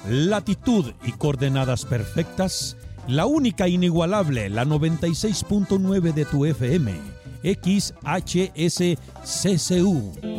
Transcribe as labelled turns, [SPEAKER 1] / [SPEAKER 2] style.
[SPEAKER 1] latitud y coordenadas perfectas, la única inigualable, la 96.9 de tu FM, XHSCCU.